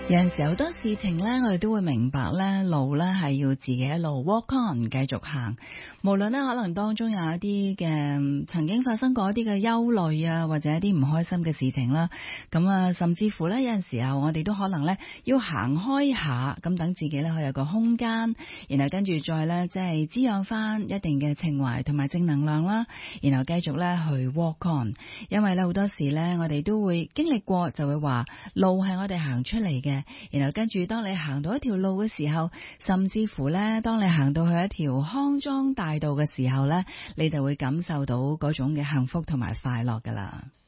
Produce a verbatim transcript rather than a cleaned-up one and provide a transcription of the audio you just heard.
有陣時好多事情呢，我哋都會明白呢，路呢係要自己一路 walk on 繼續行。無論呢可能當中有一啲嘅曾經發生過一啲嘅憂慮啊，或者一啲唔開心嘅事情啦，咁啊，甚至乎呢，有陣時候我哋都可能呢要行開下，咁等自己呢可以有個空間，然後跟住再呢，即係滋養翻一定嘅情懷同埋正能量啦，然後繼續呢去 walk on。因為呢好多時呢，我哋都會經歷過，就會話路係我哋行出嚟嘅。然後跟住當你行到一條路嘅時候，甚至乎呢，當你行到去一條康莊大道嘅時候呢，你就會感受到嗰種嘅幸福同埋快樂噶啦。